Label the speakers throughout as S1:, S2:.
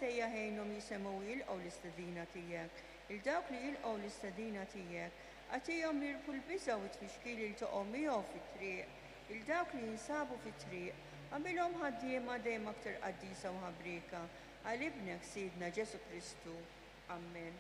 S1: sejjaħejnhom jisemgħu jilqgħu l-istedina tiegħek. Il-dawk li jilqgħu l-istedina tiegħek, għatihom jirpu l-biża' u t-tfixkil iltaqgħu miegħu fit-triq. Il-dawk li jinsabu fit-triq, għamilhom ħaddiema dejjem aktar qaddisa u ħabrika għal ibnek Sidna Ġesu Kristu. Amen.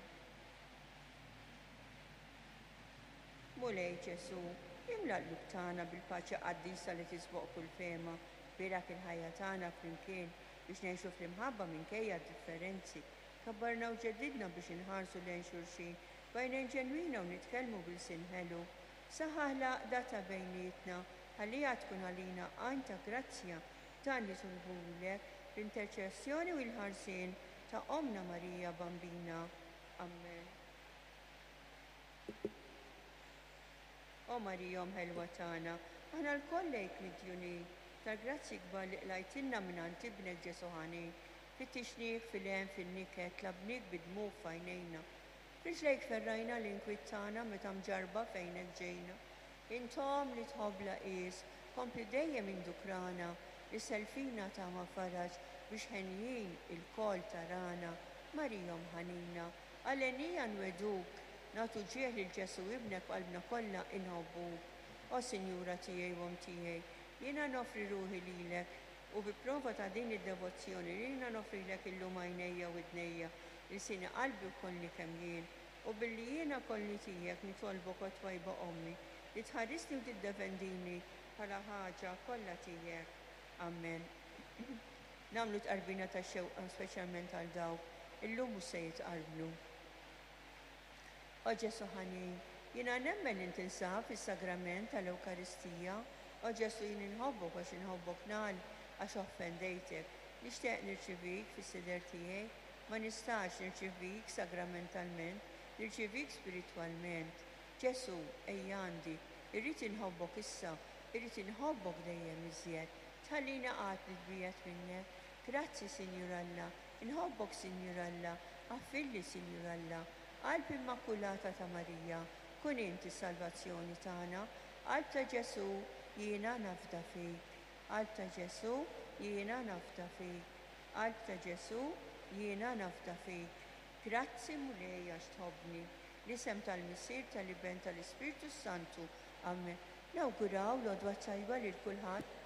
S1: Mulej Ġesu, imla l-lub tagħna bil-paċi qaddisa li tisboq kull fema, birak il-ħajja tagħna flimkien biex ngħixu fl-imħabba minkejja differenzi. Kabbarna u ġeddidna biex inħarsu lejn xulxin, bajnejn ġenwina u nitkellmu bil-sin ħelu. Saħħaħ laqda ta' bejnietna, ħallija tkun għalina għajn ta' grazzja dan li tulbulek l-interċessjoni u l-ħarsien ta' Omna Marija Bambina. Amen. O Marija mħelwa tagħna, aħna l-koll lejk nidjuni, tal-grazzi kbar li qlajtilna mingħand ibnek Ġesu ħanin, fit-tixniek fil-hemm fin-niket labnik bidmu f'għajnejna. Riġlejk ferrajna l-inkwiet tagħna meta mġarba fejnek ġejna. Intom li tħobbla qis, kompli dejjem indukrana, li selfina ta' ma' faraġ biex ħenjin il-kol tarana. Marija ħanina, għalenija nweduk, natu ġieħ lil Ġesu ibnek qalbna kollha inħobbuk. O Sinjura tiegħi u tiegħi, jiena nofri ruħi lilek u bi prova ta' din id-devozzjoni li jiena nofrilek illum għajnejja u idnejja li sini qalbi u kolli kemm jien u billi jiena kolli tiegħek nitolbok u twajba ommi li tħarisni u tiddefendini bħala ħaġa kollha tiegħek. Amen. Namlu tqarbina ta' xewqa speċjalment għal dawk illum mhux se jitqarblu. O Ġesu ħanin, jiena nemmen intinsab fis-sagrament tal-Ewkaristija. O Ġesu jien inħobbok għax inħobbok nagħl għax offendejtek. Nixtieq nirċivik fis-sider tiegħi, ma nistax nirċivik sagramentalment, nirċivik spiritwalment. Ġesu, ejjandi, irrid inħobbok issa, irrid inħobbok dejjem iżjed. Tħallina qatt nitbiet minnek. Grazzi, Sinjur Alla, inħobbok Sinjur Alla, affilli Sinjur Alla. Qalb Immakulata ta' Marija, kun inti salvazzjoni tagħna. Qalb ta' Ġesu jiena nafda fik. Qalb ta' Ġesu jiena nafda fik. Qalb ta' Ġesu jiena nafda fik. Grazzi mulej għax tħobbni. L-isem tal-Missier tal-Iben tal-Ispiritu Santu. Amen. Nawguraw l-odwa tajba lil kulħadd.